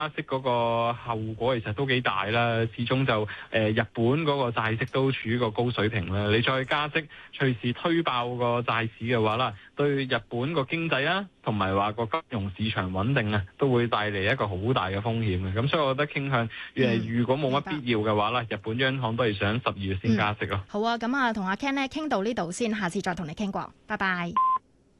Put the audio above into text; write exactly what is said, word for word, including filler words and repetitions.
息嗰個後果其實都幾大啦，始終就誒、呃、日本嗰個債息都處於個高水平啦，你再加息，隨時推爆個債市嘅話啦，對日本個經濟啊，同埋話個金融市場穩定啊，都會帶嚟一個好大嘅風險嘅。咁所以我覺得傾向誒， 嗯、 如果冇乜必要嘅話啦，日本央行都係想十二月先加息咯、 嗯。好啊，咁啊，同阿 Ken 咧傾到呢度先，下次再同你傾過，拜拜。